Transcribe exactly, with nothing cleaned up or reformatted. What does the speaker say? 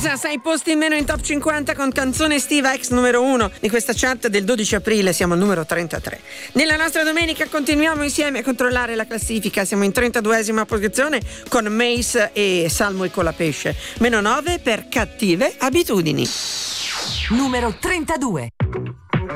Elisa, sei posti in meno in top cinquanta con canzone estiva, ex numero uno di questa chat del dodici aprile, siamo al numero trentatré. Nella nostra domenica continuiamo insieme a controllare la classifica, siamo in trentaduesima posizione con Mace e Salmo e Colapesce, meno nove per Cattive abitudini. Numero trentadue.